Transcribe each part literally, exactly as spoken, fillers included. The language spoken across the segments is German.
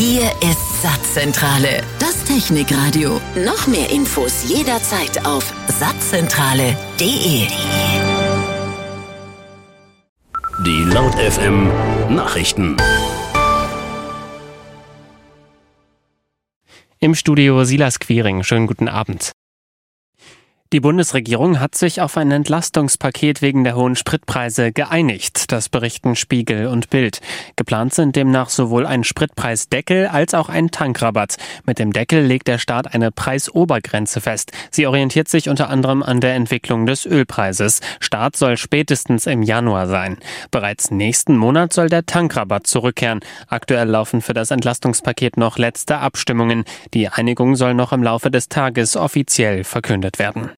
Hier ist Satzzentrale, das Technikradio. Noch mehr Infos jederzeit auf satzzentrale punkt de. Die Laut F M Nachrichten. Im Studio Silas Quiring. Schönen guten Abend. Die Bundesregierung hat sich auf ein Entlastungspaket wegen der hohen Spritpreise geeinigt. Das berichten Spiegel und Bild. Geplant sind demnach sowohl ein Spritpreisdeckel als auch ein Tankrabatt. Mit dem Deckel legt der Staat eine Preisobergrenze fest. Sie orientiert sich unter anderem an der Entwicklung des Ölpreises. Start soll spätestens im Januar sein. Bereits nächsten Monat soll der Tankrabatt zurückkehren. Aktuell laufen für das Entlastungspaket noch letzte Abstimmungen. Die Einigung soll noch im Laufe des Tages offiziell verkündet werden.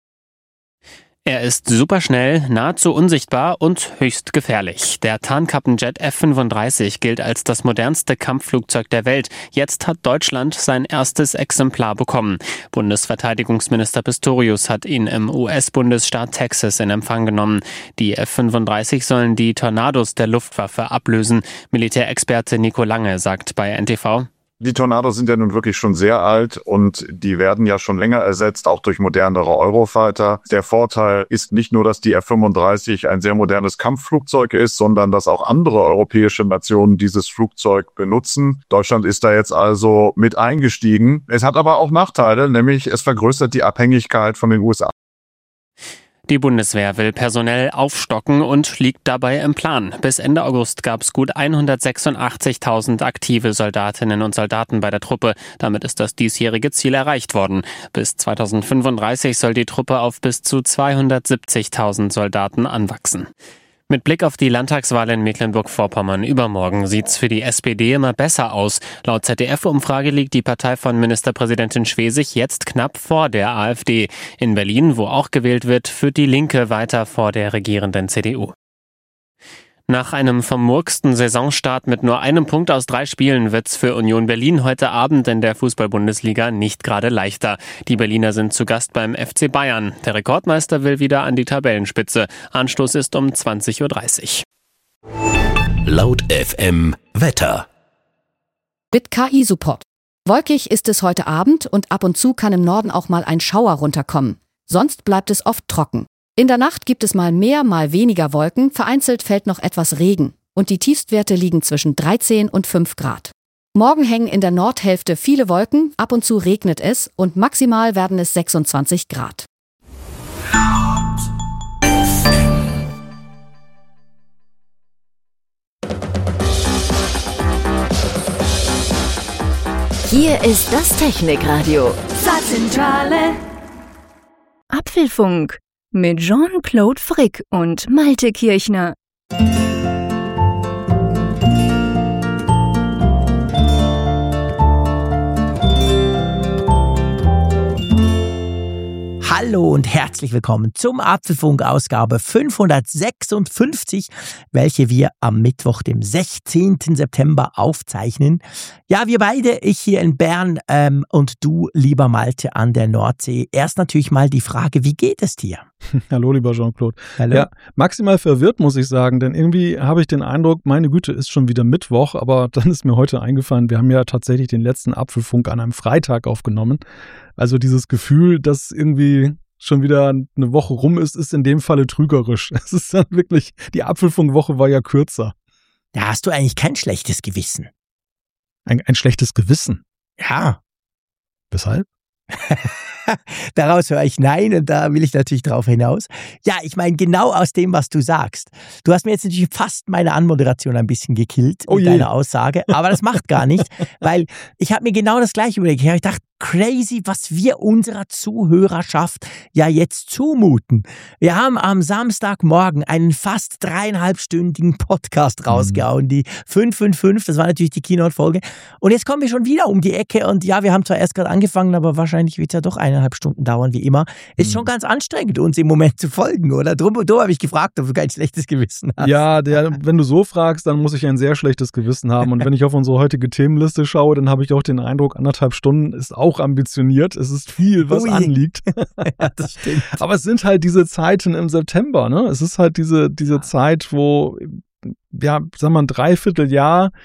Er ist superschnell, nahezu unsichtbar und höchst gefährlich. Der Tarnkappenjet F fünfunddreißig gilt als das modernste Kampfflugzeug der Welt. Jetzt hat Deutschland sein erstes Exemplar bekommen. Bundesverteidigungsminister Pistorius hat ihn im U S-Bundesstaat Texas in Empfang genommen. Die F fünfunddreißig sollen die Tornados der Luftwaffe ablösen. Militärexperte Nico Lange sagt bei N T V: Die Tornados sind ja nun wirklich schon sehr alt und die werden ja schon länger ersetzt, auch durch modernere Eurofighter. Der Vorteil ist nicht nur, dass die F fünfunddreißig ein sehr modernes Kampfflugzeug ist, sondern dass auch andere europäische Nationen dieses Flugzeug benutzen. Deutschland ist da jetzt also mit eingestiegen. Es hat aber auch Nachteile, nämlich es vergrößert die Abhängigkeit von den U S A. Die Bundeswehr will personell aufstocken und liegt dabei im Plan. Bis Ende August gab es gut hundertsechsundachtzigtausend aktive Soldatinnen und Soldaten bei der Truppe. Damit ist das diesjährige Ziel erreicht worden. Bis zweitausendfünfunddreißig soll die Truppe auf bis zu zweihundertsiebzigtausend Soldaten anwachsen. Mit Blick auf die Landtagswahl in Mecklenburg-Vorpommern übermorgen sieht's für die S P D immer besser aus. Laut Z D F-Umfrage liegt die Partei von Ministerpräsidentin Schwesig jetzt knapp vor der AfD. In Berlin, wo auch gewählt wird, führt die Linke weiter vor der regierenden C D U. Nach einem vermurksten Saisonstart mit nur einem Punkt aus drei Spielen wird's für Union Berlin heute Abend in der Fußball-Bundesliga nicht gerade leichter. Die Berliner sind zu Gast beim F C Bayern. Der Rekordmeister will wieder an die Tabellenspitze. Anstoß ist um zwanzig Uhr dreißig. Laut F M Wetter. Mit K I-Support. Wolkig ist es heute Abend und ab und zu kann im Norden auch mal ein Schauer runterkommen. Sonst bleibt es oft trocken. In der Nacht gibt es mal mehr, mal weniger Wolken, vereinzelt fällt noch etwas Regen und die Tiefstwerte liegen zwischen dreizehn und fünf Grad. Morgen hängen in der Nordhälfte viele Wolken, ab und zu regnet es und maximal werden es sechsundzwanzig Grad. Hier ist das Technikradio. Satzzentrale. Apfelfunk mit Jean-Claude Frick und Malte Kirchner. Hallo und herzlich willkommen zum Apfelfunk Ausgabe fünfhundertsechsundfünfzig, welche wir am Mittwoch, dem sechzehnten September aufzeichnen. Ja, wir beide, ich hier in Bern ähm, und du, lieber Malte, an der Nordsee. Erst natürlich mal die Frage, wie geht es dir? Hallo, lieber Jean-Claude. Hallo. Ja, maximal verwirrt, muss ich sagen, denn irgendwie habe ich den Eindruck, meine Güte, ist schon wieder Mittwoch, aber dann ist mir heute eingefallen, wir haben ja tatsächlich den letzten Apfelfunk an einem Freitag aufgenommen. Also dieses Gefühl, dass irgendwie schon wieder eine Woche rum ist, ist in dem Falle trügerisch. Es ist dann wirklich, die Apfelfunkwoche war ja kürzer. Da hast du eigentlich kein schlechtes Gewissen. Ein, ein schlechtes Gewissen? Ja. Weshalb? Daraus höre ich nein und da will ich natürlich drauf hinaus. Ja, ich meine genau aus dem, was du sagst. Du hast mir jetzt natürlich fast meine Anmoderation ein bisschen gekillt oh mit je. deiner Aussage, aber das macht gar nichts, weil ich habe mir genau das Gleiche überlegt. Ich dachte, crazy, was wir unserer Zuhörerschaft ja jetzt zumuten. Wir haben am Samstagmorgen einen fast dreieinhalbstündigen Podcast rausgehauen, mhm. die fünf fünf fünf, das war natürlich die Keynote-Folge. Und jetzt kommen wir schon wieder um die Ecke und ja, wir haben zwar erst gerade angefangen, aber wahrscheinlich wird es ja doch eineinhalb Stunden dauern, wie immer. Ist mhm. schon ganz anstrengend, uns im Moment zu folgen, oder? Drum, drum habe ich gefragt, ob du kein schlechtes Gewissen hast. Ja, der, wenn du so fragst, dann muss ich ein sehr schlechtes Gewissen haben. Und wenn ich auf unsere heutige Themenliste schaue, dann habe ich auch den Eindruck, anderthalb Stunden ist auch ambitioniert. Es ist viel, was Ui. anliegt. Ja, das stimmt. Aber es sind halt diese Zeiten im September, ne? Es ist halt diese, diese Zeit, wo, ja, sagen wir mal, ein Dreivierteljahr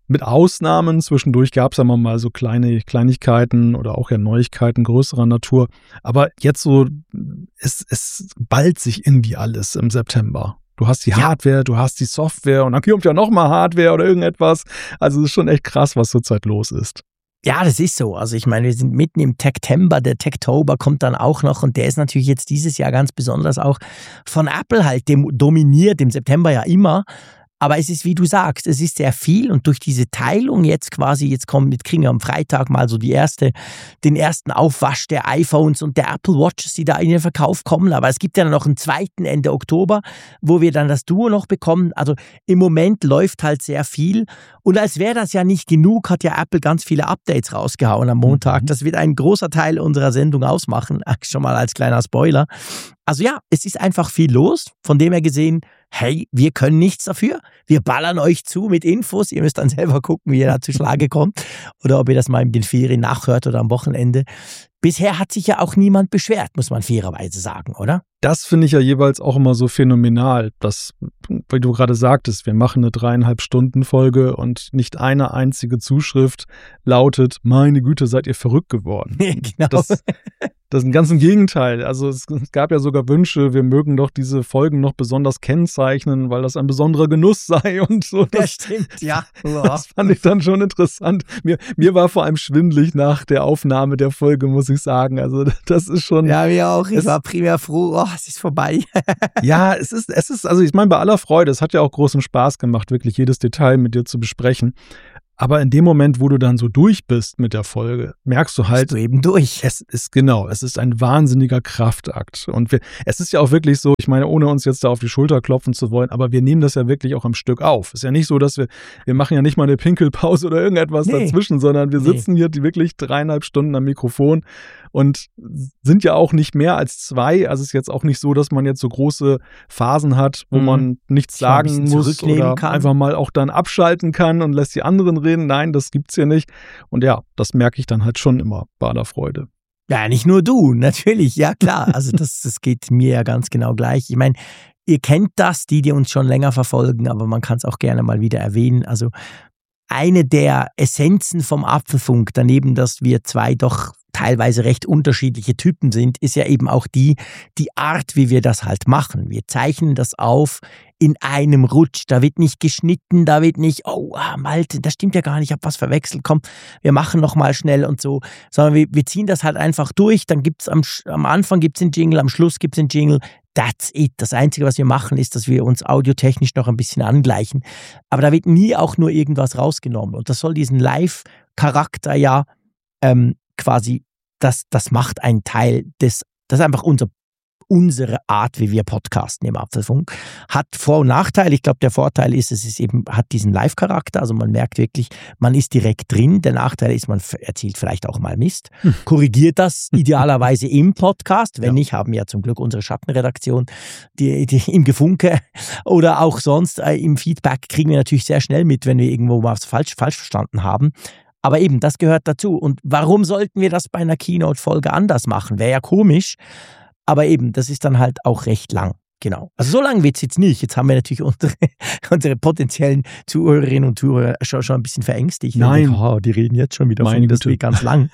Mit Ausnahmen, zwischendurch gab es ja mal so kleine Kleinigkeiten oder auch ja Neuigkeiten größerer Natur. Aber jetzt so, es, es ballt sich irgendwie alles im September. Du hast die Hardware, ja. du hast die Software und dann kommt ja nochmal Hardware oder irgendetwas. Also es ist schon echt krass, was zurzeit los ist. Ja, das ist so. Also ich meine, wir sind mitten im Techtember, der Techtober kommt dann auch noch und der ist natürlich jetzt dieses Jahr ganz besonders auch von Apple halt dem, dominiert, im September ja immer. Aber es ist, wie du sagst, es ist sehr viel und durch diese Teilung jetzt quasi, jetzt kommen, jetzt kriegen wir am Freitag mal so die erste, den ersten Aufwasch der iPhones und der Apple Watches, die da in den Verkauf kommen. Aber es gibt ja noch einen zweiten Ende Oktober, wo wir dann das Duo noch bekommen. Also im Moment läuft halt sehr viel. Und als wäre das ja nicht genug, hat ja Apple ganz viele Updates rausgehauen am Montag. Das wird ein großer Teil unserer Sendung ausmachen. Schon mal als kleiner Spoiler. Also ja, es ist einfach viel los. Von dem her gesehen, hey, wir können nichts dafür. Wir ballern euch zu mit Infos. Ihr müsst dann selber gucken, wie ihr da zu Schlage kommt. Oder ob ihr das mal in den Ferien nachhört oder am Wochenende. Bisher hat sich ja auch niemand beschwert, muss man fairerweise sagen, oder? Das finde ich ja jeweils auch immer so phänomenal, dass, wie du gerade sagtest, wir machen eine dreieinhalb Stunden Folge und nicht eine einzige Zuschrift lautet, meine Güte, seid ihr verrückt geworden. Genau. Das, das ist ein ganz im Gegenteil. Also es, es gab ja sogar Wünsche, wir mögen doch diese Folgen noch besonders kennzeichnen, weil das ein besonderer Genuss sei und so. Das, das stimmt, ja. Das fand ich dann schon interessant. Mir, mir war vor allem schwindelig nach der Aufnahme der Folge, muss ich sagen. Also das ist schon... Ja, mir auch. Ich war primär froh, oh, es ist vorbei. Ja, es ist, es ist, also ich meine, bei aller Freude, es hat ja auch großen Spaß gemacht, wirklich jedes Detail mit dir zu besprechen. Aber in dem Moment, wo du dann so durch bist mit der Folge, merkst du halt, bist du eben durch. Es ist genau, es ist ein wahnsinniger Kraftakt. Und wir, es ist ja auch wirklich so, ich meine, ohne uns jetzt da auf die Schulter klopfen zu wollen, aber wir nehmen das ja wirklich auch am Stück auf. Es ist ja nicht so, dass wir, wir machen ja nicht mal eine Pinkelpause oder irgendetwas nee. dazwischen, sondern wir sitzen nee. hier die wirklich dreieinhalb Stunden am Mikrofon und sind ja auch nicht mehr als zwei. Also es ist jetzt auch nicht so, dass man jetzt so große Phasen hat, wo mhm. man nichts sagen ein muss oder kann. Einfach mal auch dann abschalten kann und lässt die anderen reden. Nein, das gibt's hier nicht. Und ja, das merke ich dann halt schon immer bei aller Freude. Ja, nicht nur du, natürlich, ja klar. Also das, das geht mir ja ganz genau gleich. Ich meine, ihr kennt das, die, die uns schon länger verfolgen, aber man kann es auch gerne mal wieder erwähnen. Also eine der Essenzen vom Apfelfunk, daneben, dass wir zwei doch teilweise recht unterschiedliche Typen sind, ist ja eben auch die, die Art, wie wir das halt machen. Wir zeichnen das auf in einem Rutsch. Da wird nicht geschnitten, da wird nicht, oh, ah, Malte, das stimmt ja gar nicht, ich habe was verwechselt, komm, wir machen nochmal schnell und so. Sondern wir, wir ziehen das halt einfach durch, dann gibt es am, am Anfang gibt's einen Jingle, am Schluss gibt es einen Jingle. That's it. Das Einzige, was wir machen, ist, dass wir uns audiotechnisch noch ein bisschen angleichen. Aber da wird nie auch nur irgendwas rausgenommen. Und das soll diesen Live-Charakter ja ähm, quasi, das, das macht einen Teil des, das ist einfach unser, unsere Art, wie wir podcasten im Apfelfunk. Hat Vor- und Nachteile. Ich glaube, der Vorteil ist, es ist eben, hat diesen Live-Charakter, also man merkt wirklich, man ist direkt drin. Der Nachteil ist, man erzählt vielleicht auch mal Mist. Hm. Korrigiert das idealerweise im Podcast. Wenn ja. nicht, haben wir ja zum Glück unsere Schattenredaktion, die, die im Gefunke oder auch sonst äh, im Feedback kriegen wir natürlich sehr schnell mit, wenn wir irgendwo was falsch, falsch verstanden haben. Aber eben, das gehört dazu. Und warum sollten wir das bei einer Keynote-Folge anders machen? Wäre ja komisch. Aber eben, das ist dann halt auch recht lang. Genau. Also so lang wird es jetzt nicht. Jetzt haben wir natürlich unsere, unsere potenziellen Zuhörerinnen und Zuhörer schon, schon ein bisschen verängstigt. Nein. Denke, oh, die reden jetzt schon wieder Meine von, das wird ganz lang.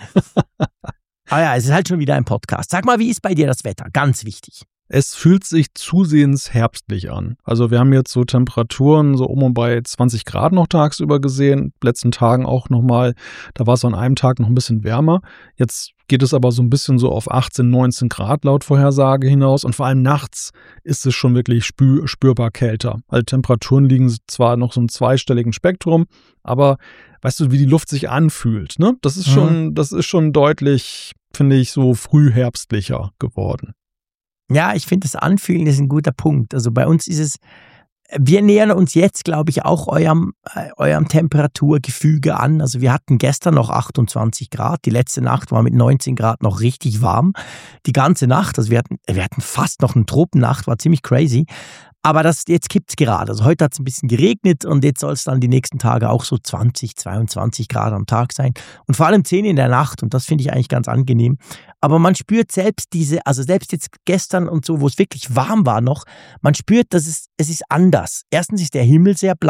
Aber ja, es ist halt schon wieder ein Podcast. Sag mal, wie ist bei dir das Wetter? Ganz wichtig. Es fühlt sich zusehends herbstlich an. Also wir haben jetzt so Temperaturen so um und bei zwanzig Grad noch tagsüber gesehen, letzten Tagen auch nochmal, da war es an einem Tag noch ein bisschen wärmer. Jetzt geht es aber so ein bisschen so auf achtzehn, neunzehn Grad laut Vorhersage hinaus und vor allem nachts ist es schon wirklich spür, spürbar kälter. Also Temperaturen liegen zwar noch so im zweistelligen Spektrum, aber weißt du, wie die Luft sich anfühlt, ne? Das ist schon, mhm. das ist schon deutlich, finde ich, so frühherbstlicher geworden. Ja, ich finde, das Anfühlen ist ein guter Punkt. Also bei uns ist es, wir nähern uns jetzt, glaube ich, auch eurem, äh, eurem Temperaturgefüge an. Also wir hatten gestern noch achtundzwanzig Grad. Die letzte Nacht war mit neunzehn Grad noch richtig warm. Die ganze Nacht, also wir hatten, wir hatten fast noch eine Tropennacht, war ziemlich crazy. Aber das, jetzt kippt es gerade. Also heute hat es ein bisschen geregnet und jetzt soll es dann die nächsten Tage auch so zwanzig, zweiundzwanzig Grad am Tag sein. Und vor allem zehn in der Nacht und das finde ich eigentlich ganz angenehm. Aber man spürt selbst diese, also selbst jetzt gestern und so, wo es wirklich warm war noch, man spürt, dass es, es ist anders. Erstens ist der Himmel sehr blau.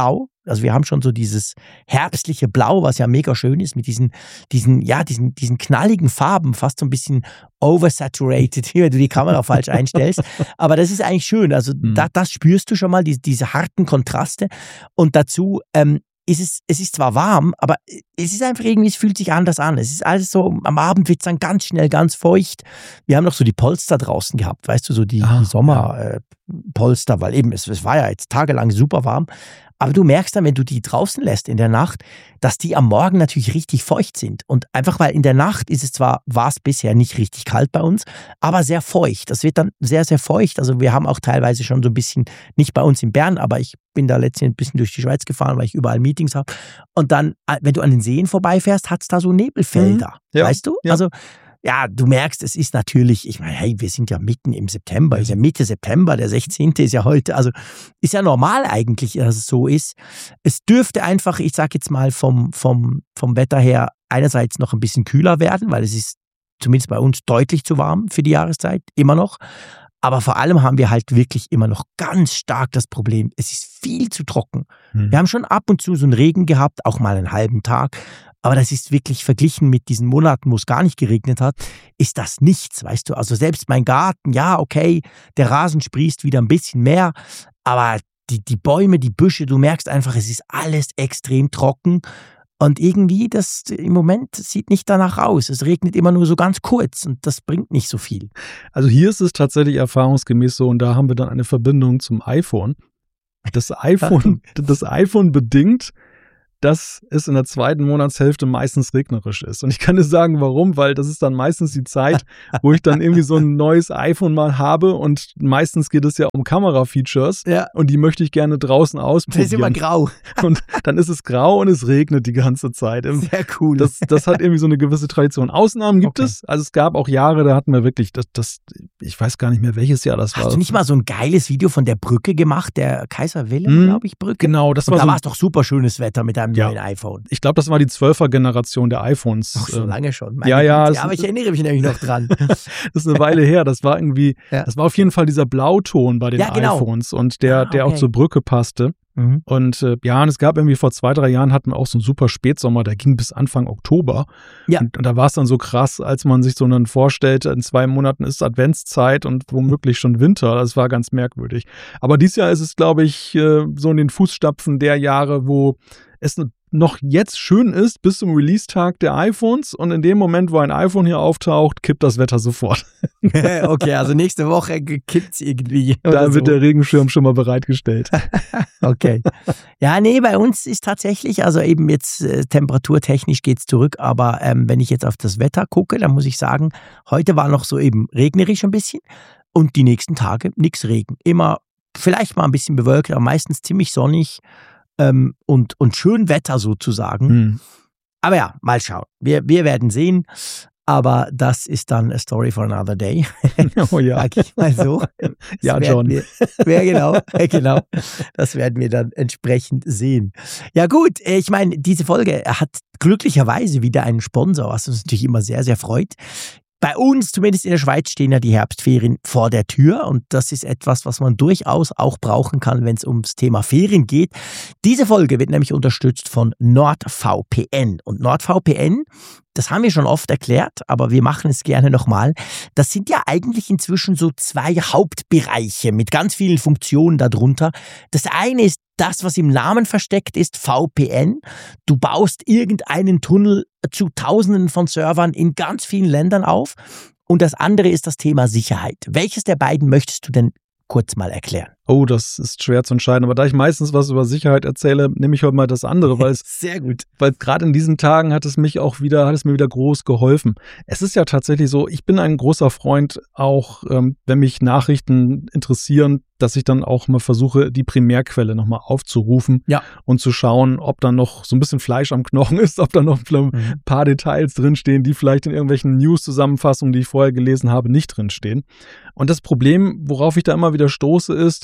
Also wir haben schon so dieses herbstliche Blau, was ja mega schön ist, mit diesen, diesen, ja, diesen, diesen knalligen Farben, fast so ein bisschen oversaturated, wenn du die Kamera falsch einstellst. Aber das ist eigentlich schön. Also mhm. da, das spürst du schon mal, die, diese harten Kontraste. Und dazu ähm, ist es, es ist zwar warm, aber es ist einfach irgendwie, es fühlt sich anders an. Es ist alles so, am Abend wird es dann ganz schnell, ganz feucht. Wir haben noch so die Polster draußen gehabt, weißt du, so die, ah, die Sommerpolster, ja. äh, weil eben, es, es war ja jetzt tagelang super warm. Aber du merkst dann, wenn du die draußen lässt in der Nacht, dass die am Morgen natürlich richtig feucht sind. Und einfach, weil in der Nacht ist es zwar, war es bisher nicht richtig kalt bei uns, aber sehr feucht. Das wird dann sehr, sehr feucht. Also wir haben auch teilweise schon so ein bisschen, nicht bei uns in Bern, aber ich bin da letztens ein bisschen durch die Schweiz gefahren, weil ich überall Meetings habe. Und dann, wenn du an den Seen vorbeifährst, hat es da so Nebelfelder. Mhm. Ja. Weißt du? Ja. Also ja, du merkst, es ist natürlich, ich meine, hey, wir sind ja mitten im September, ist ja Mitte September, der sechzehnte ist ja heute, also ist ja normal eigentlich, dass es so ist. Es dürfte einfach, ich sag jetzt mal vom, vom, vom Wetter her einerseits noch ein bisschen kühler werden, weil es ist zumindest bei uns deutlich zu warm für die Jahreszeit, immer noch. Aber vor allem haben wir halt wirklich immer noch ganz stark das Problem, es ist viel zu trocken. Hm. Wir haben schon ab und zu so einen Regen gehabt, auch mal einen halben Tag. Aber das ist wirklich verglichen mit diesen Monaten, wo es gar nicht geregnet hat, ist das nichts, weißt du. Also selbst mein Garten, ja, okay, der Rasen sprießt wieder ein bisschen mehr, aber die, die Bäume, die Büsche, du merkst einfach, es ist alles extrem trocken. Und irgendwie, das im Moment sieht nicht danach aus. Es regnet immer nur so ganz kurz und das bringt nicht so viel. Also hier ist es tatsächlich erfahrungsgemäß so und da haben wir dann eine Verbindung zum iPhone. Das iPhone, das iPhone bedingt, dass es in der zweiten Monatshälfte meistens regnerisch ist. Und ich kann dir sagen, warum, weil das ist dann meistens die Zeit, wo ich dann irgendwie so ein neues iPhone mal habe und meistens geht es ja um Kamera-Features ja. und die möchte ich gerne draußen ausprobieren. Das ist immer grau. Und dann ist es grau und es regnet die ganze Zeit. Sehr cool. Das, das hat irgendwie so eine gewisse Tradition. Ausnahmen gibt okay. es. Also es gab auch Jahre, da hatten wir wirklich, das, das, ich weiß gar nicht mehr, welches Jahr das Hast war. Hast du nicht mal so ein geiles Video von der Brücke gemacht, der Kaiser Wilhelm, hm, glaube ich, Brücke? Genau. Das und war da so war es doch super schönes Wetter mit einem ja. neuen iPhone. Ich glaube, das war die zwölfer Generation der iPhones. Ach, so lange schon. Meine ja, ja. Güte. Aber ich erinnere mich nämlich noch dran. Das ist eine Weile her. Das war irgendwie, ja. das war auf jeden Fall dieser Blauton bei den ja, genau. iPhones und der, ah, okay. der auch zur Brücke passte. Mhm. Und äh, ja, und es gab irgendwie vor zwei, drei Jahren hatten wir auch so einen super Spätsommer, der ging bis Anfang Oktober. Ja. Und, und da war es dann so krass, als man sich so dann vorstellt, in zwei Monaten ist Adventszeit und womöglich schon Winter. Das war ganz merkwürdig. Aber dieses Jahr ist es, glaube ich, äh, so in den Fußstapfen der Jahre, wo es noch jetzt schön ist bis zum Release-Tag der iPhones und in dem Moment, wo ein iPhone hier auftaucht, kippt das Wetter sofort. Okay, also nächste Woche kippt es irgendwie. Da wird so. Der Regenschirm schon mal bereitgestellt. Okay. Ja, nee, bei uns ist tatsächlich, also eben jetzt äh, temperaturtechnisch geht es zurück, aber ähm, wenn ich jetzt auf das Wetter gucke, dann muss ich sagen, heute war noch so eben regnerisch ein bisschen und die nächsten Tage nichts Regen. Immer vielleicht mal ein bisschen bewölkt, aber meistens ziemlich sonnig. Ähm, und, und schön Wetter sozusagen. Hm. Aber ja, mal schauen. Wir, wir werden sehen. Aber das ist dann a story for another day. Oh ja. Sag ich mal so. Ja, John. Wir, ja, genau, genau. Das werden wir dann entsprechend sehen. Ja gut, ich meine, diese Folge hat glücklicherweise wieder einen Sponsor, was uns natürlich immer sehr, sehr freut. Bei uns, zumindest in der Schweiz, stehen ja die Herbstferien vor der Tür und das ist etwas, was man durchaus auch brauchen kann, wenn es ums Thema Ferien geht. Diese Folge wird nämlich unterstützt von NordVPN und NordVPN, das haben wir schon oft erklärt, aber wir machen es gerne nochmal. Das sind ja eigentlich inzwischen so zwei Hauptbereiche mit ganz vielen Funktionen darunter. Das eine ist das, was im Namen versteckt ist, V P N. Du baust irgendeinen Tunnel zu Tausenden von Servern in ganz vielen Ländern auf. Und das andere ist das Thema Sicherheit. Welches der beiden möchtest du denn kurz mal erklären? Oh, das ist schwer zu entscheiden. Aber da ich meistens was über Sicherheit erzähle, nehme ich heute mal das andere, weil es sehr gut. Weil gerade in diesen Tagen hat es mich auch wieder, hat es mir wieder groß geholfen. Es ist ja tatsächlich so, ich bin ein großer Freund, auch ähm, wenn mich Nachrichten interessieren, dass ich dann auch mal versuche, die Primärquelle nochmal aufzurufen ja. und zu schauen, ob da noch so ein bisschen Fleisch am Knochen ist, ob da noch ein mhm. paar Details drinstehen, die vielleicht in irgendwelchen News-Zusammenfassungen, die ich vorher gelesen habe, nicht drinstehen. Und das Problem, worauf ich da immer wieder stoße, ist,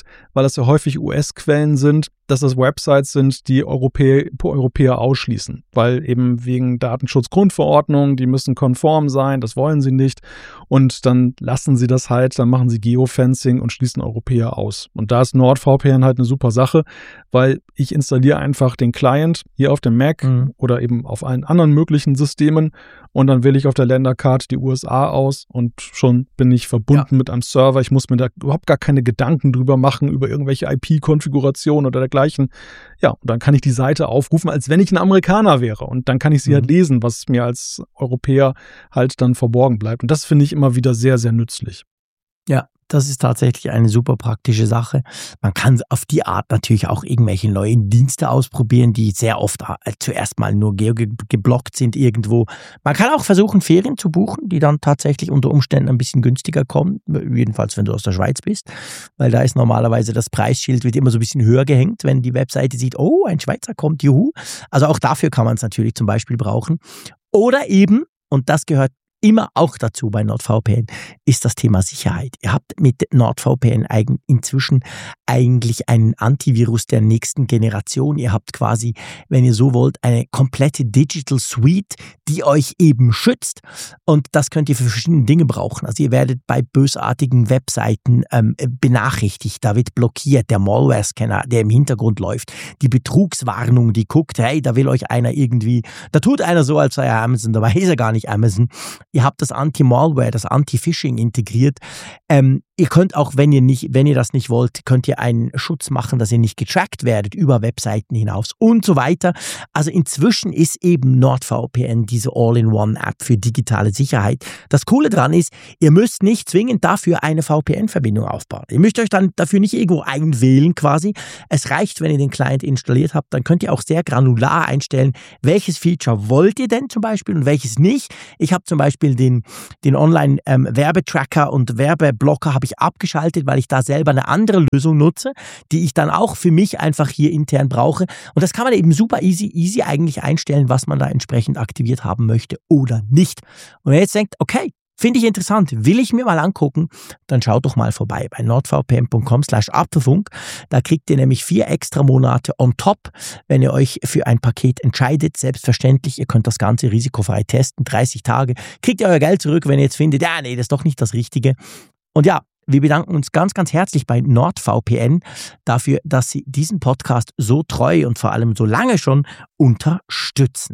weil das ja häufig U S-Quellen sind, dass das Websites sind, die Europäer, Europäer ausschließen, weil eben wegen Datenschutzgrundverordnung, die müssen konform sein, das wollen sie nicht und dann lassen sie das halt, dann machen sie Geofencing und schließen Europäer aus. Und da ist NordVPN halt eine super Sache, weil ich installiere einfach den Client hier auf dem Mac mhm. oder eben auf allen anderen möglichen Systemen und dann wähle ich auf der Länderkarte die U S A aus und schon bin ich verbunden ja. mit einem Server. Ich muss mir da überhaupt gar keine Gedanken drüber machen, über irgendwelche I P-Konfigurationen oder dergleichen. Ja, und dann kann ich die Seite aufrufen, als wenn ich ein Amerikaner wäre. Und dann kann ich sie mhm. halt lesen, was mir als Europäer halt dann verborgen bleibt. Und das finde ich immer wieder sehr, sehr nützlich. Ja, das ist tatsächlich eine super praktische Sache. Man kann auf die Art natürlich auch irgendwelche neuen Dienste ausprobieren, die sehr oft zuerst mal nur geblockt sind irgendwo. Man kann auch versuchen, Ferien zu buchen, die dann tatsächlich unter Umständen ein bisschen günstiger kommen, jedenfalls wenn du aus der Schweiz bist, weil da ist normalerweise das Preisschild wird immer so ein bisschen höher gehängt, wenn die Webseite sieht, oh, ein Schweizer kommt, juhu. Also auch dafür kann man es natürlich zum Beispiel brauchen. Oder eben, und das gehört immer auch dazu bei NordVPN, ist das Thema Sicherheit. Ihr habt mit NordVPN inzwischen eigentlich einen Antivirus der nächsten Generation. Ihr habt quasi, wenn ihr so wollt, eine komplette Digital Suite, die euch eben schützt. Und das könnt ihr für verschiedene Dinge brauchen. Also ihr werdet bei bösartigen Webseiten ähm, benachrichtigt. Da wird blockiert der Malware-Scanner, der im Hintergrund läuft. Die Betrugswarnung, die guckt, hey, da will euch einer irgendwie, da tut einer so, als sei er Amazon, dabei ist er gar nicht Amazon. Ihr habt das Anti-Malware, das Anti-Phishing integriert. Ähm, ihr könnt auch, wenn ihr nicht, wenn ihr das nicht wollt, könnt ihr einen Schutz machen, dass ihr nicht getrackt werdet über Webseiten hinaus und so weiter. Also inzwischen ist eben NordVPN diese All-in-One-App für digitale Sicherheit. Das Coole daran ist, ihr müsst nicht zwingend dafür eine V P N-Verbindung aufbauen. Ihr müsst euch dann dafür nicht irgendwo einwählen quasi. Es reicht, wenn ihr den Client installiert habt, dann könnt ihr auch sehr granular einstellen, welches Feature wollt ihr denn zum Beispiel und welches nicht. Ich habe zum Beispiel den, den Online-Werbetracker ähm, und Werbeblocker habe ich abgeschaltet, weil ich da selber eine andere Lösung nutze, die ich dann auch für mich einfach hier intern brauche. Und das kann man eben super easy, easy eigentlich einstellen, was man da entsprechend aktiviert haben möchte oder nicht. Und wenn ihr jetzt denkt, okay, finde ich interessant, will ich mir mal angucken, dann schaut doch mal vorbei bei nordvpn.com slash Apfelfunk. Da kriegt ihr nämlich vier extra Monate on top, wenn ihr euch für ein Paket entscheidet. Selbstverständlich, ihr könnt das Ganze risikofrei testen, dreißig Tage. Kriegt ihr euer Geld zurück, wenn ihr jetzt findet, ja, nee, das ist doch nicht das Richtige. Und ja, wir bedanken uns ganz, ganz herzlich bei NordVPN dafür, dass sie diesen Podcast so treu und vor allem so lange schon unterstützen.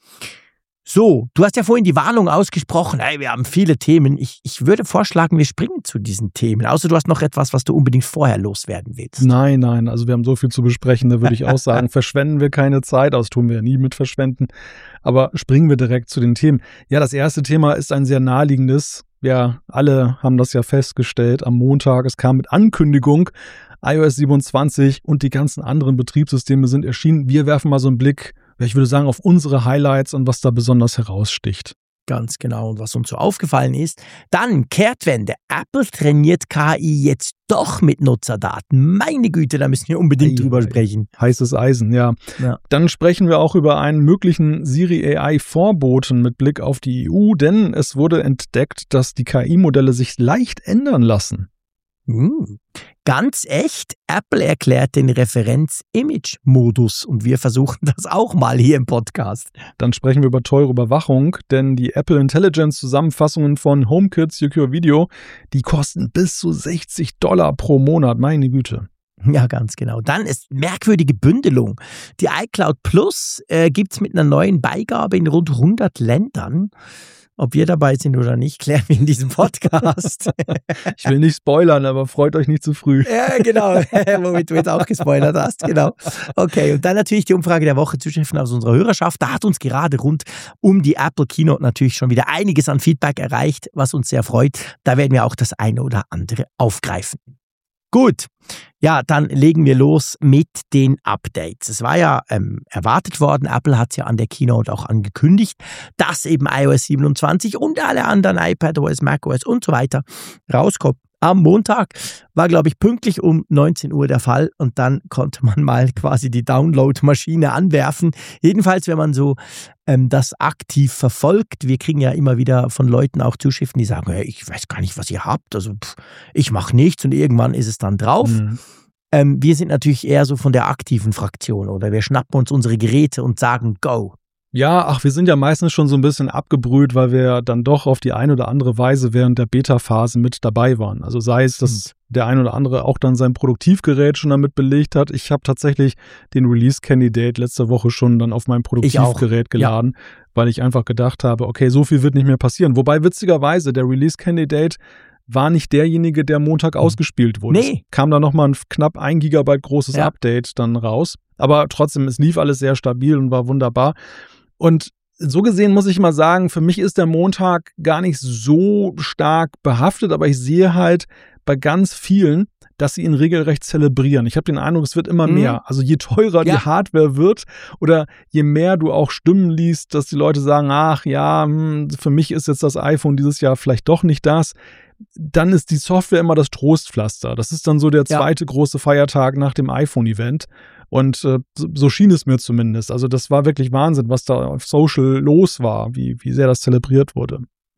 So, du hast ja vorhin die Warnung ausgesprochen, hey, wir haben viele Themen. Ich, ich würde vorschlagen, wir springen zu diesen Themen. Außer du hast noch etwas, was du unbedingt vorher loswerden willst. Nein, nein, also wir haben so viel zu besprechen, da würde ich auch sagen, verschwenden wir keine Zeit, das tun wir ja nie mit verschwenden. Aber springen wir direkt zu den Themen. Ja, das erste Thema ist ein sehr naheliegendes. Wir alle haben das ja festgestellt am Montag. Es kam mit Ankündigung, iOS siebenundzwanzig und die ganzen anderen Betriebssysteme sind erschienen. Wir werfen mal so einen Blick, ich würde sagen, auf unsere Highlights und was da besonders heraussticht. Ganz genau. Und was uns so aufgefallen ist, dann Kehrtwende. Apple trainiert K I jetzt doch mit Nutzerdaten. Meine Güte, da müssen wir unbedingt ei, drüber ei, sprechen. Heißes Eisen, ja. ja. Dann sprechen wir auch über einen möglichen Siri A I-Vorboten mit Blick auf die E U, denn es wurde entdeckt, dass die K I-Modelle sich leicht ändern lassen. Hm. Ganz echt, Apple erklärt den Referenz-Image-Modus und wir versuchen das auch mal hier im Podcast. Dann sprechen wir über teure Überwachung, denn die Apple Intelligence-Zusammenfassungen von HomeKit Secure Video, die kosten bis zu sechzig Dollar pro Monat, meine Güte. Ja, ganz genau. Dann ist merkwürdige Bündelung. Die iCloud Plus äh, gibt es mit einer neuen Beigabe in rund hundert Ländern. Ob wir dabei sind oder nicht, klären wir in diesem Podcast. Ich will nicht spoilern, aber freut euch nicht zu früh. Ja, genau. Womit du jetzt auch gespoilert hast, genau. Okay, und dann natürlich die Umfrage der Woche Zuschriften aus unserer Hörerschaft. Da hat uns gerade rund um die Apple Keynote natürlich schon wieder einiges an Feedback erreicht, was uns sehr freut. Da werden wir auch das eine oder andere aufgreifen. Gut, ja, dann legen wir los mit den Updates. Es war ja ähm, erwartet worden, Apple hat es ja an der Keynote auch angekündigt, dass eben iOS siebenundzwanzig und alle anderen iPadOS, macOS und so weiter rauskommt. am Montag war, glaube ich, pünktlich um neunzehn Uhr der Fall und dann konnte man mal quasi die Download-Maschine anwerfen. Jedenfalls, wenn man so ähm, das aktiv verfolgt, wir kriegen ja immer wieder von Leuten auch Zuschriften, die sagen, hey, ich weiß gar nicht, was ihr habt, also pff, ich mache nichts und irgendwann ist es dann drauf. Mhm. Ähm, wir sind natürlich eher so von der aktiven Fraktion oder wir schnappen uns unsere Geräte und sagen, go. Ja, ach, wir sind ja meistens schon so ein bisschen abgebrüht, weil wir dann doch auf die eine oder andere Weise während der Beta-Phase mit dabei waren. Also sei es, dass hm. der ein oder andere auch dann sein Produktivgerät schon damit belegt hat. Ich habe tatsächlich den Release-Candidate letzte Woche schon dann auf mein Produktivgerät geladen, ja. weil ich einfach gedacht habe, okay, so viel wird nicht mehr passieren. Wobei witzigerweise der Release-Candidate war nicht derjenige, der Montag hm. ausgespielt wurde. Nee. Es kam da nochmal ein knapp ein Gigabyte großes ja. Update dann raus. Aber trotzdem, es lief alles sehr stabil und war wunderbar. Und so gesehen muss ich mal sagen, für mich ist der Montag gar nicht so stark behaftet, aber ich sehe halt bei ganz vielen, dass sie ihn regelrecht zelebrieren. Ich habe den Eindruck, es wird immer mhm. mehr. Also je teurer ja. die Hardware wird oder je mehr du auch Stimmen liest, dass die Leute sagen, ach ja, für mich ist jetzt das iPhone dieses Jahr vielleicht doch nicht das, dann ist die Software immer das Trostpflaster. Das ist dann so der zweite ja. große Feiertag nach dem iPhone-Event. Und äh, so, so schien es mir zumindest. Also das war wirklich Wahnsinn, was da auf Social los war, wie, wie sehr das zelebriert wurde.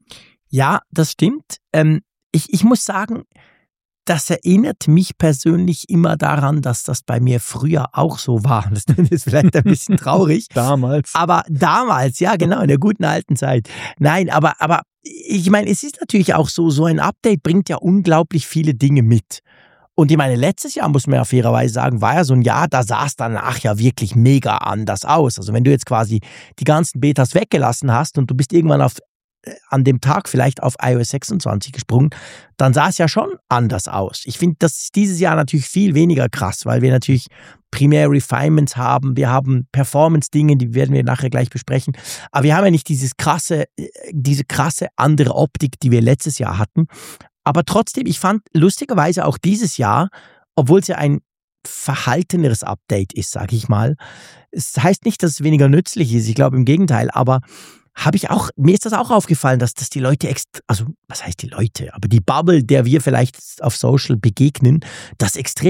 Ja, das stimmt. Ähm, ich, ich muss sagen, das erinnert mich persönlich immer daran, dass das bei mir früher auch so war. Das ist vielleicht ein bisschen traurig. Damals. Aber damals, ja genau, in der guten alten Zeit. Nein, aber, aber ich meine, es ist natürlich auch so, so ein Update bringt ja unglaublich viele Dinge mit. Und ich meine, letztes Jahr, muss man ja fairerweise sagen, war ja so ein Jahr, da sah es danach ja wirklich mega anders aus. Also wenn du jetzt quasi die ganzen Betas weggelassen hast und du bist irgendwann auf, an dem Tag vielleicht auf i O S sechsundzwanzig gesprungen, dann sah es ja schon anders aus. Ich finde, das ist dieses Jahr natürlich viel weniger krass, weil wir natürlich primär Refinements haben, wir haben Performance-Dinge, die werden wir nachher gleich besprechen, aber wir haben ja nicht dieses krasse, diese krasse andere Optik, die wir letztes Jahr hatten. Aber trotzdem, ich fand lustigerweise auch dieses Jahr, obwohl es ja ein verhalteneres Update ist, sage ich mal, es heißt nicht, dass es weniger nützlich ist, ich glaube im Gegenteil, aber habe ich auch, mir ist das auch aufgefallen, dass, dass die Leute, ext- also was heißt die Leute, aber die Bubble, der wir vielleicht auf Social begegnen, das extrem